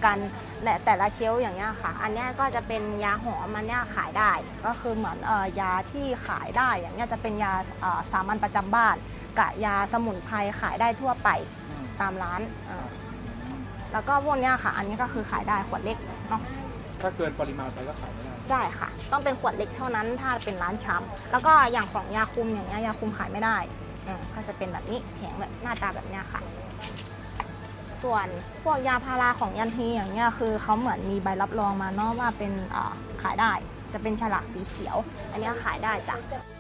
กันแต่ละเชลฟ์อย่างเงี้ยค่ะอันนี้ก็จะเป็นยาหอมมันเนี่ยขายได้ก็คือเหมือนยาที่ขายได้อย่างเงี้ยจะเป็นยาสามัญประจำบ้านกับยาสมุนไพรขายได้ทั่วไปตามร้านแล้วก็พวกเนี้ยค่ะอันนี้ก็คือขายได้ขวดเล็กเนาะถ้าเกินปริมาณไปก็ขายไม่ได้ใช่ค่ะต้องเป็นขวดเล็กเท่านั้นถ้าเป็นร้านชำแล้วก็อย่างของยาคุมอย่างเงี้ยยาคุมขายไม่ได้ก็จะเป็นแบบนี้แผงแบบหน้าตาแบบเนี้ยค่ะส่วนพวกยาพาราของยันฮีอย่างเงี้ยคือเขาเหมือนมีใบรับรองมาเนาะว่าเป็นขายได้จะเป็นฉลากสีเขียวอันนี้ขายได้จ้ะ